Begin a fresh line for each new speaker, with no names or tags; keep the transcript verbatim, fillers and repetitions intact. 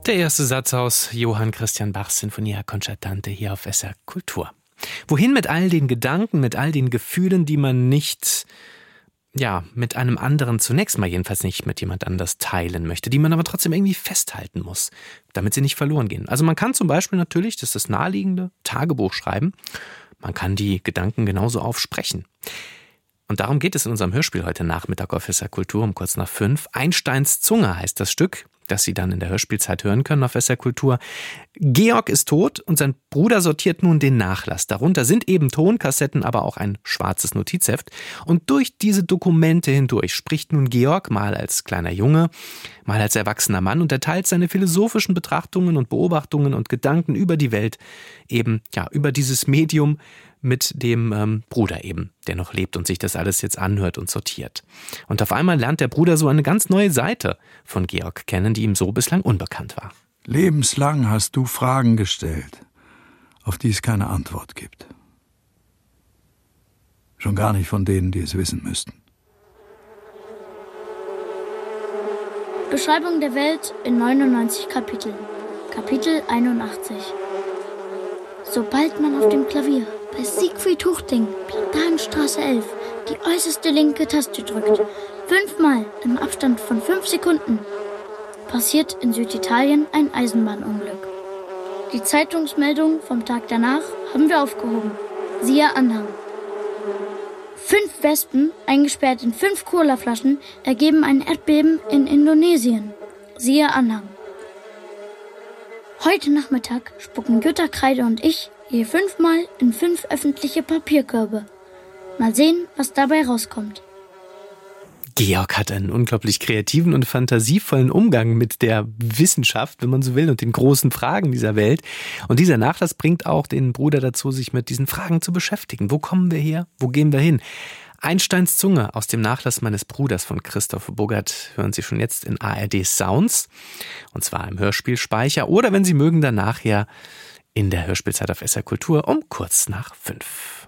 Der erste Satz aus Johann Christian Bachs Sinfonia Concertante hier auf S R Kultur. Wohin mit all den Gedanken, mit all den Gefühlen, die man nicht, ja, mit einem anderen, zunächst mal jedenfalls nicht mit jemand anders teilen möchte, die man aber trotzdem irgendwie festhalten muss, damit sie nicht verloren gehen. Also man kann zum Beispiel natürlich, das ist das naheliegende, Tagebuch schreiben. Man kann die Gedanken genauso aufsprechen. Und darum geht es in unserem Hörspiel heute Nachmittag auf S R Kultur um kurz nach fünf. Einsteins Zunge heißt das Stück, das Sie dann in der Hörspielzeit hören können auf S R Kultur. Georg ist tot und sein Bruder sortiert nun den Nachlass. Darunter sind eben Tonkassetten, aber auch ein schwarzes Notizheft. Und durch diese Dokumente hindurch spricht nun Georg mal als kleiner Junge, mal als erwachsener Mann und er teilt seine philosophischen Betrachtungen und Beobachtungen und Gedanken über die Welt, eben ja über dieses Medium mit dem ähm, Bruder eben, der noch lebt und sich das alles jetzt anhört und sortiert. Und auf einmal lernt der Bruder so eine ganz neue Seite von Georg kennen, die ihm so bislang unbekannt war.
Lebenslang hast du Fragen gestellt, auf die es keine Antwort gibt. Schon gar nicht von denen, die es wissen müssten.
Beschreibung der Welt in neunundneunzig Kapiteln. Kapitel einundachtzig. Sobald man auf dem Klavier bei Siegfried Huchting, Platanenstraße elf, die äußerste linke Taste drückt, fünfmal im Abstand von fünf Sekunden, passiert in Süditalien ein Eisenbahnunglück. Die Zeitungsmeldung vom Tag danach haben wir aufgehoben. Siehe Anhang. Fünf Wespen, eingesperrt in fünf Colaflaschen, ergeben ein Erdbeben in Indonesien. Siehe Anhang. Heute Nachmittag spucken Jutta Kreide und ich je fünfmal in fünf öffentliche Papierkörbe. Mal sehen, was dabei rauskommt.
Georg hat einen unglaublich kreativen und fantasievollen Umgang mit der Wissenschaft, wenn man so will, und den großen Fragen dieser Welt. Und dieser Nachlass bringt auch den Bruder dazu, sich mit diesen Fragen zu beschäftigen. Wo kommen wir her? Wo gehen wir hin? Einsteins Zunge aus dem Nachlass meines Bruders von Christoph Boggart hören Sie schon jetzt in A R D Sounds. Und zwar im Hörspielspeicher oder, wenn Sie mögen, dann nachher in der Hörspielzeit auf S R Kultur um kurz nach fünf.